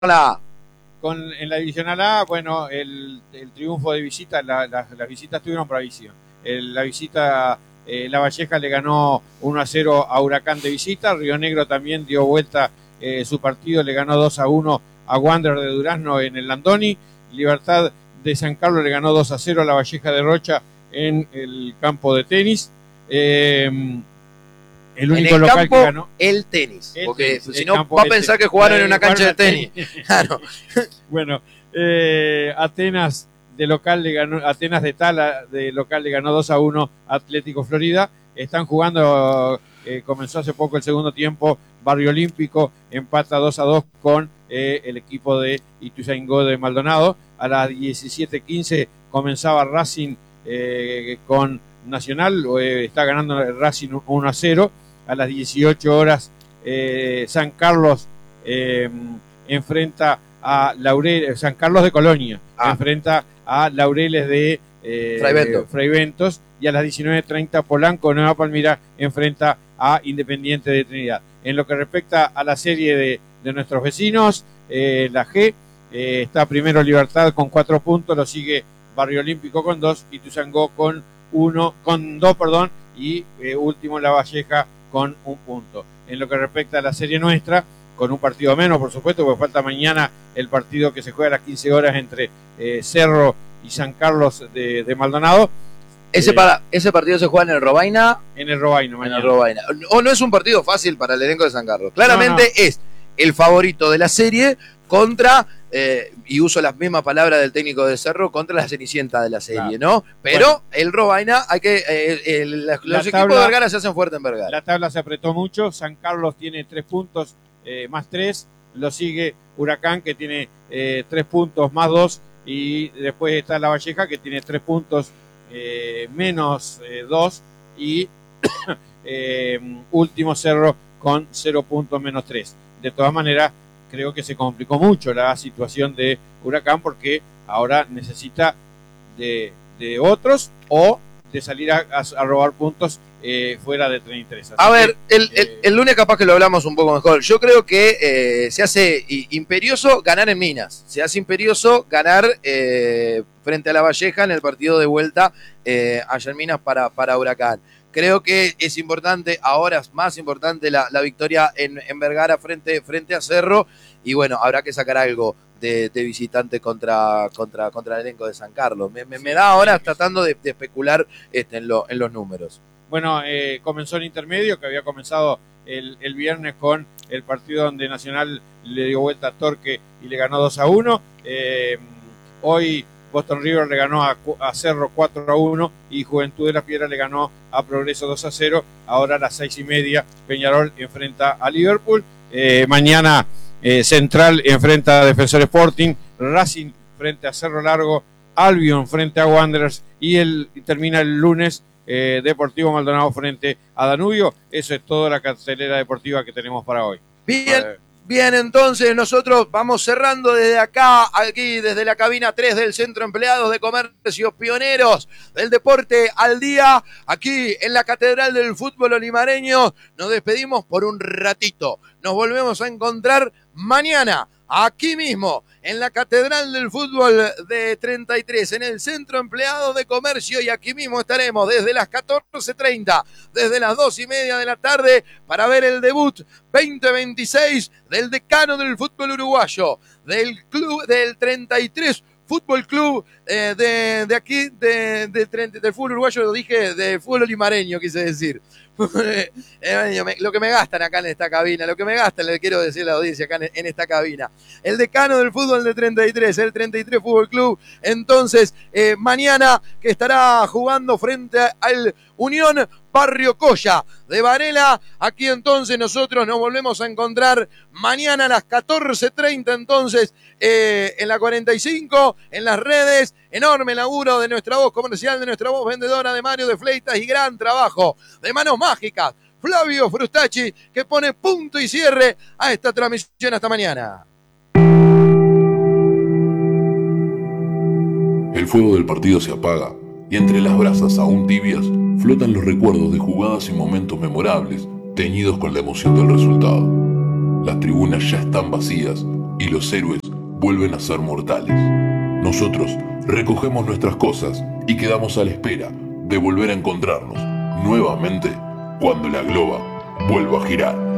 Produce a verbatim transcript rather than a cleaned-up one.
A. Con, en la divisional A, bueno, el, el triunfo de visita, la, la, las visitas estuvieron bravísimas. El, la visita, eh, La Valleja le ganó uno a cero a Huracán de visita. Río Negro también dio vuelta eh, su partido, le ganó dos a uno a Wander de Durazno en el Landoni. Libertad de San Carlos le ganó dos a cero a La Valleja de Rocha en el campo de tenis. Eh, El único en el local campo, que ganó el tenis, el porque tenis, si no va a pensar que jugaron en una cancha de tenis. Claro. Bueno, eh, Atenas de local le ganó, Atenas de Tala de local le ganó dos a uno a Atlético Florida. Están jugando, eh, comenzó hace poco el segundo tiempo. Barrio Olímpico empata dos a dos con eh, el equipo de Ituzaingó de Maldonado. A las diecisiete quince comenzaba Racing eh, con Nacional, eh, está ganando el Racing uno a cero. A las dieciocho horas eh, San Carlos eh, enfrenta a Laureles, San Carlos de Colonia ah. enfrenta a Laureles de eh, Fraiventos. Fraiventos, y a las diecinueve treinta Polanco Nueva Palmira enfrenta a Independiente de Trinidad. En lo que respecta a la serie de, de nuestros vecinos, eh, la G, eh, está primero Libertad con cuatro puntos, lo sigue Barrio Olímpico con dos, Ituzaingó con uno, con dos, perdón, y eh, último La Valleja con un punto. En lo que respecta a la serie nuestra, con un partido menos, por supuesto, porque falta mañana el partido que se juega a las quince horas entre eh, Cerro y San Carlos de, de Maldonado. Ese, eh, para, ese partido se juega en el Robaina. En el Robaina, mañana. En el Robaina. O no es un partido fácil para el elenco de San Carlos. Claramente no, no. Es el favorito de la serie contra, eh, y uso las mismas palabras del técnico de Cerro, contra la cenicienta de la serie, claro. ¿no? Pero bueno, el Robaina, hay que eh, el, los la equipos tabla, de Vergara se hacen fuertes en Vergara. La tabla se apretó mucho, San Carlos tiene tres puntos eh, más tres, lo sigue Huracán que tiene eh, tres puntos más dos, y después está La Valleja que tiene tres puntos eh, menos eh, dos, y eh, último Cerro con cero puntos menos tres. De todas maneras, creo que se complicó mucho la situación de Huracán porque ahora necesita de, de otros o de salir a, a robar puntos eh, fuera de treinta y tres. Así a ver, que, el, el, el lunes capaz que lo hablamos un poco mejor. Yo creo que eh, se hace imperioso ganar en Minas. Se hace imperioso ganar eh, frente a La Valleja en el partido de vuelta eh, allá en Minas para, para Huracán. Creo que es importante, ahora es más importante la, la victoria en, en Vergara frente, frente a Cerro, y bueno, habrá que sacar algo de, de visitante contra, contra, contra el elenco de San Carlos. Me, me, me da ahora tratando de, de especular este, en, lo, en los números. Bueno, eh, comenzó el intermedio, que había comenzado el, el viernes con el partido donde Nacional le dio vuelta a Torque y le ganó dos a uno. Eh, hoy Boston River le ganó a, a Cerro cuatro a uno y Juventud de la Piedra le ganó a Progreso dos a cero. Ahora a las seis y media Peñarol enfrenta a Liverpool. Eh, mañana eh, Central enfrenta a Defensor Sporting, Racing frente a Cerro Largo, Albion frente a Wanderers y, el, y termina el lunes eh, Deportivo Maldonado frente a Danubio. Eso es toda la cartelera deportiva que tenemos para hoy. Bien. Eh, Bien, entonces nosotros vamos cerrando desde acá, aquí desde la cabina tres del Centro Empleados de Comercios Pioneros del Deporte al Día, aquí en la Catedral del Fútbol Olimareño. Nos despedimos por un ratito. Nos volvemos a encontrar mañana, aquí mismo, en la Catedral del Fútbol de treinta y tres, en el Centro Empleados de Comercio, y aquí mismo estaremos desde las catorce treinta, desde las dos y media de la tarde, para ver el debut veinte veintiséis del decano del fútbol uruguayo, del club del treinta y tres Fútbol Club eh, de, de aquí, de, de, de, del fútbol uruguayo, lo dije, del fútbol olimareño, quise decir. Lo que me gastan acá en esta cabina, lo que me gastan, le quiero decir a la audiencia acá en esta cabina. El decano del fútbol de treinta y tres, el treinta y tres Fútbol Club. Entonces, eh, mañana que estará jugando frente al Unión Barrio Colla de Varela. Aquí entonces nosotros nos volvemos a encontrar mañana a las catorce treinta, entonces eh, en la cuarenta y cinco, en las redes. Enorme laburo de nuestra voz comercial, de nuestra voz vendedora, de Mario de Fleitas, y gran trabajo de manos mágicas, Flavio Frustacci, que pone punto y cierre a esta transmisión. Hasta mañana. El fuego del partido se apaga y entre las brasas aún tibias flotan los recuerdos de jugadas y momentos memorables, teñidos con la emoción del resultado. Las tribunas ya están vacías y los héroes vuelven a ser mortales. Nosotros recogemos nuestras cosas y quedamos a la espera de volver a encontrarnos nuevamente cuando la globa vuelva a girar.